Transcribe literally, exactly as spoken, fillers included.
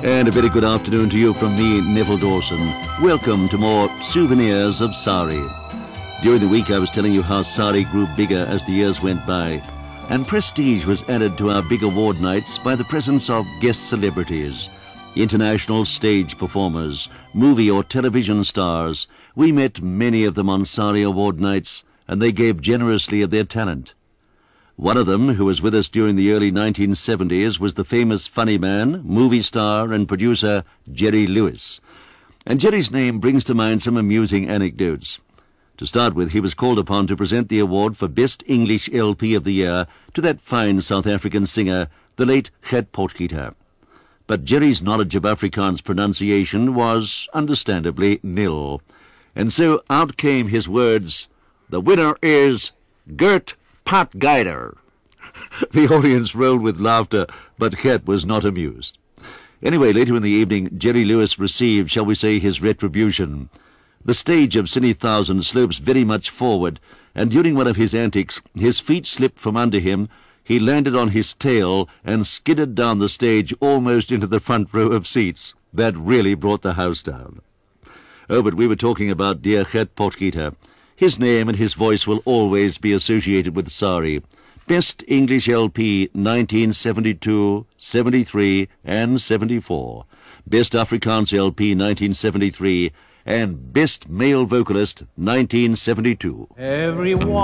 And a very good afternoon to you from me, Neville Dawson. Welcome to more Souvenirs of Sari. During the week I was telling you how Sari grew bigger as the years went by, and prestige was added to our big award nights by the presence of guest celebrities, international stage performers, movie or television stars. We met many of them on Sari award nights, and they gave generously of their talent. One of them, who was with us during the early nineteen seventies, was the famous funny man, movie star and producer Jerry Lewis. And Jerry's name brings to mind some amusing anecdotes. To start with, he was called upon to present the award for Best English L P of the Year to that fine South African singer, the late Gert Potgieter. But Jerry's knowledge of Afrikaans pronunciation was, understandably, nil. And so out came his words, "The winner is Gert Potgieter." The audience rolled with laughter, but Gert was not amused. Anyway, later in the evening, Jerry Lewis received, shall we say, his retribution. The stage of Cine Thousand slopes very much forward, and during one of his antics, his feet slipped from under him, he landed on his tail and skidded down the stage almost into the front row of seats. That really brought the house down. Oh, but we were talking about dear Gert Potgieter. His name and his voice will always be associated with Sari. Best English L P nineteen seventy-two, seventy-three, and seventy-four. Best Afrikaans L P nineteen seventy-three, and Best Male Vocalist nineteen seventy-two. Everyone